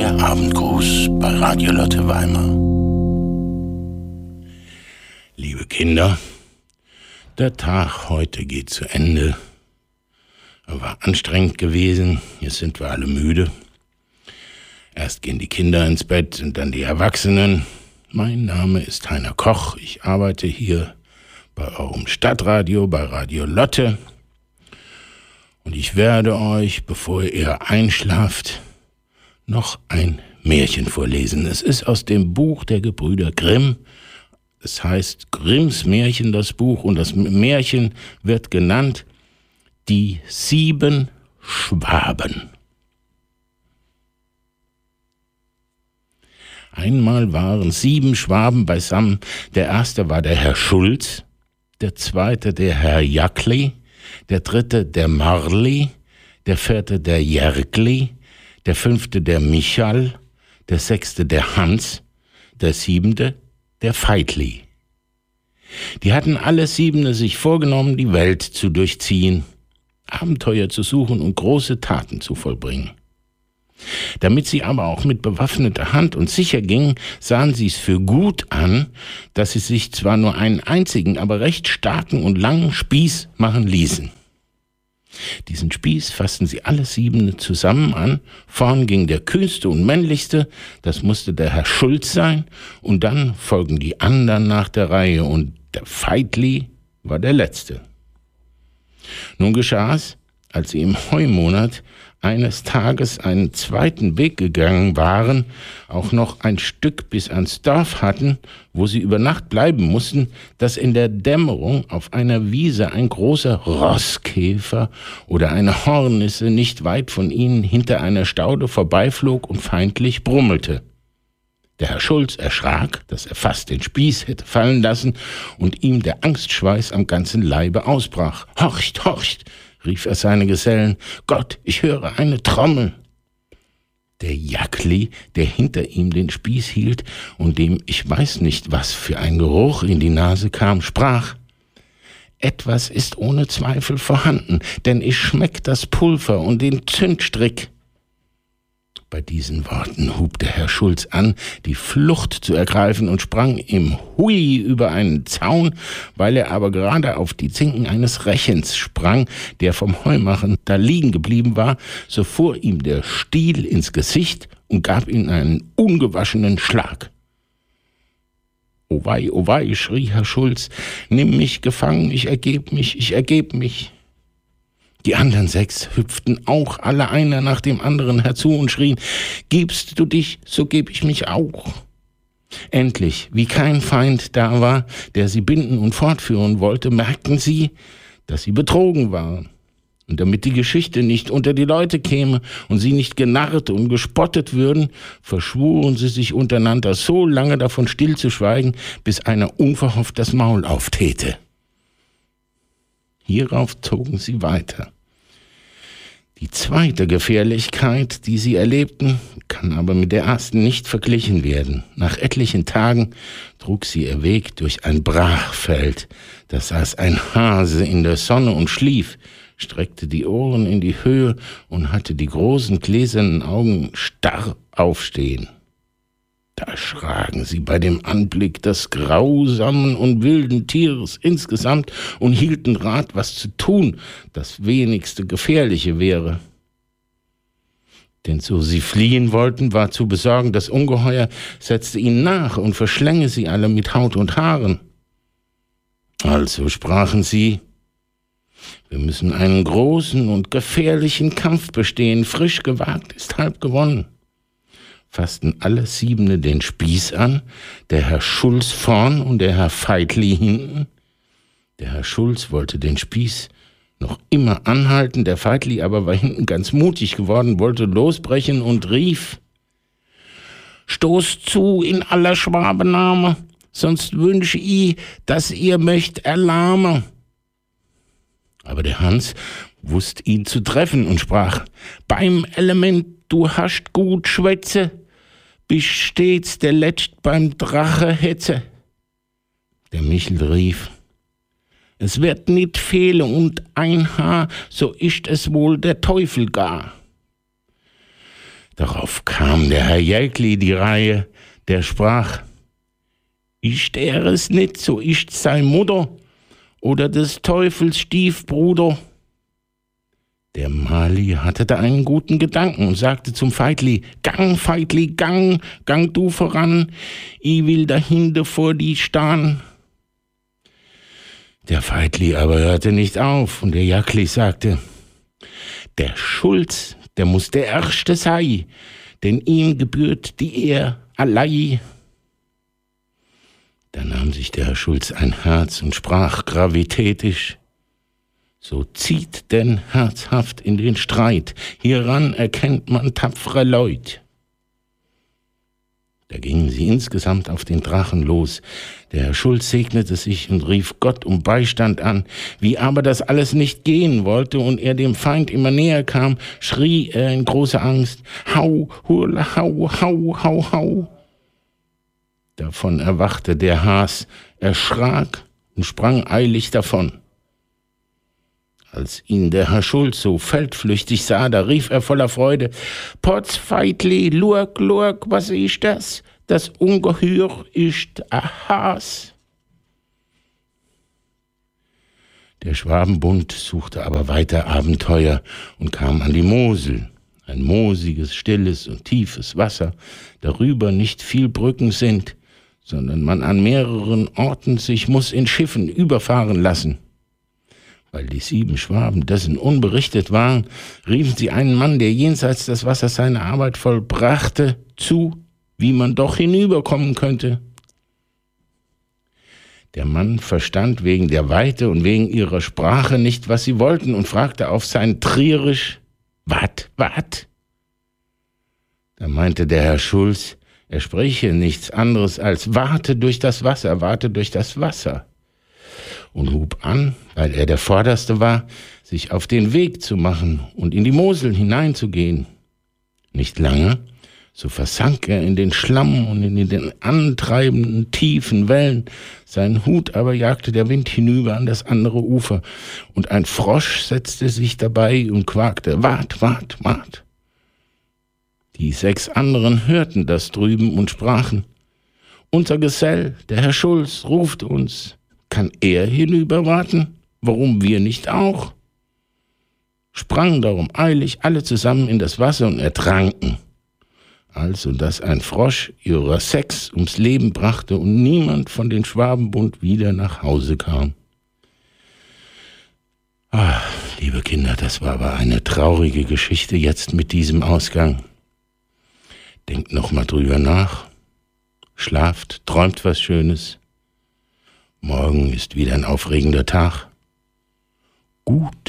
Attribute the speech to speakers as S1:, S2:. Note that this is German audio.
S1: Der Abendgruß bei Radio Lotte Weimar. Liebe Kinder, der Tag heute geht zu Ende. Er war anstrengend gewesen, jetzt sind wir alle müde. Erst gehen die Kinder ins Bett und dann die Erwachsenen. Mein Name ist Heiner Koch, ich arbeite hier bei eurem Stadtradio, bei Radio Lotte. Und ich werde euch, bevor ihr einschlaft, noch ein Märchen vorlesen. Es ist aus dem Buch der Gebrüder Grimm. Es heißt Grimms Märchen, das Buch, und das Märchen wird genannt Die 7 Schwaben. Einmal waren 7 Schwaben beisammen. Der erste war der Herr Schulz, der zweite der Herr Jackli, der dritte der Marli, der vierte der Jergli, der 5. der Michal, der 6. der Hans, der 7. der Veitli. Die hatten alle 7 sich vorgenommen, die Welt zu durchziehen, Abenteuer zu suchen und große Taten zu vollbringen. Damit sie aber auch mit bewaffneter Hand und sicher gingen, sahen sie es für gut an, dass sie sich zwar nur einen einzigen, aber recht starken und langen Spieß machen ließen. Diesen Spieß fassten sie alle 7 zusammen an. Vorn ging der kühnste und männlichste, das musste der Herr Schulz sein, und dann folgen die anderen nach der Reihe, und der Veitli war der Letzte. Nun geschah es, als sie im Heumonat eines Tages einen zweiten Weg gegangen waren, auch noch ein Stück bis ans Dorf hatten, wo sie über Nacht bleiben mussten, dass in der Dämmerung auf einer Wiese ein großer Rosskäfer oder eine Hornisse nicht weit von ihnen hinter einer Staude vorbeiflog und feindlich brummelte. Der Herr Schulz erschrak, dass er fast den Spieß hätte fallen lassen und ihm der Angstschweiß am ganzen Leibe ausbrach. »Horcht, horcht«, rief er seine Gesellen, »Gott, ich höre eine Trommel!« Der Jackli, der hinter ihm den Spieß hielt und dem ich weiß nicht, was für ein Geruch in die Nase kam, sprach: »Etwas ist ohne Zweifel vorhanden, denn ich schmeck das Pulver und den Zündstrick.« Bei diesen Worten hub der Herr Schulz an, die Flucht zu ergreifen, und sprang im Hui über einen Zaun, weil er aber gerade auf die Zinken eines Rechens sprang, der vom Heumachen da liegen geblieben war, so fuhr ihm der Stiel ins Gesicht und gab ihm einen ungewaschenen Schlag. »O wei«, schrie Herr Schulz, »nimm mich gefangen, ich ergeb mich.« Die anderen 6 hüpften auch alle einer nach dem anderen herzu und schrien: »Gibst du dich, so geb ich mich auch.« Endlich, wie kein Feind da war, der sie binden und fortführen wollte, merkten sie, dass sie betrogen waren. Und damit die Geschichte nicht unter die Leute käme und sie nicht genarrt und gespottet würden, verschwuren sie sich untereinander so lange davon stillzuschweigen, bis einer unverhofft das Maul auftäte. Hierauf zogen sie weiter. Die zweite Gefährlichkeit, die sie erlebten, kann aber mit der ersten nicht verglichen werden. Nach etlichen Tagen trug sie ihr Weg durch ein Brachfeld. Da saß ein Hase in der Sonne und schlief, streckte die Ohren in die Höhe und hatte die großen gläsernen Augen starr aufstehen. Da erschraken sie bei dem Anblick des grausamen und wilden Tieres insgesamt und hielten Rat, was zu tun das wenigste Gefährliche wäre. Denn so sie fliehen wollten, war zu besorgen, das Ungeheuer setzte ihnen nach und verschlänge sie alle mit Haut und Haaren. Also sprachen sie: »Wir müssen einen großen und gefährlichen Kampf bestehen, frisch gewagt ist halb gewonnen.« Fassten alle 7 den Spieß an, der Herr Schulz vorn und der Herr Veitli hinten. Der Herr Schulz wollte den Spieß noch immer anhalten, der Veitli aber war hinten ganz mutig geworden, wollte losbrechen und rief: »Stoßt zu in aller Schwabename, sonst wünsch ich, dass ihr möcht erlahme.« Aber der Hans wusst ihn zu treffen und sprach: »Beim Element, du hast gut Schwätze, bist stets der Letzt beim Drache hetze.« Der Michel rief: »Es wird nicht fehlen und ein Haar, so ist es wohl der Teufel gar.« Darauf kam nahm der Herr Jäckli die Reihe, der sprach: Ist er es nicht, so ist's sein Mutter oder des Teufels Stiefbruder. Der Mali hatte da einen guten Gedanken und sagte zum Veitli: Gang, Veitli, gang du voran, ich will dahinter vor die stehen. Der Veitli aber hörte nicht auf, und der Jäckli sagte: Der Schulz, der muss der Erste sein, denn ihm gebührt die Ehr allein. Da nahm sich der Herr Schulz ein Herz und sprach gravitätisch: So zieht denn herzhaft in den Streit, hieran erkennt man tapfere Leut. Da gingen sie insgesamt auf den Drachen los. Der Herr Schulz segnete sich und rief Gott um Beistand an. Wie aber das alles nicht gehen wollte und er dem Feind immer näher kam, schrie er in großer Angst: Hau, hurla, hau, hau, hau, hau. Davon erwachte der Has, erschrak und sprang eilig davon. Als ihn der Herr Schulz so feldflüchtig sah, da rief er voller Freude: Potz, Veitli, lurk, lurk, was ist das? Das Ungeheuer ist a Has. Der Schwabenbund suchte aber weiter Abenteuer und kam an die Mosel. Ein moosiges, stilles und tiefes Wasser, darüber nicht viel Brücken sind, sondern man an mehreren Orten sich muss in Schiffen überfahren lassen. Weil die 7 Schwaben dessen unberichtet waren, riefen sie einen Mann, der jenseits des Wassers seine Arbeit vollbrachte, zu, wie man doch hinüberkommen könnte. Der Mann verstand wegen der Weite und wegen ihrer Sprache nicht, was sie wollten, und fragte auf sein Trierisch: Wat? Da meinte der Herr Schulz, er spreche nichts anderes als warte durch das Wasser. Und hub an, weil er der Vorderste war, sich auf den Weg zu machen und in die Mosel hineinzugehen. Nicht lange, so versank er in den Schlamm und in den antreibenden, tiefen Wellen. Seinen Hut aber jagte der Wind hinüber an das andere Ufer, und ein Frosch setzte sich dabei und quakte: Wart. Die 6 anderen hörten das drüben und sprachen: Unser Gesell, der Herr Schulz, ruft uns. Kann er hinüber warten? Warum wir nicht auch? Sprangen darum eilig alle zusammen in das Wasser und ertranken. Also, dass ein Frosch ihrer 6 ums Leben brachte und niemand von den Schwabenbund wieder nach Hause kam. Liebe Kinder, das war aber eine traurige Geschichte jetzt mit diesem Ausgang. Denkt noch mal drüber nach, schlaft, träumt was Schönes. Morgen ist wieder ein aufregender Tag. Gute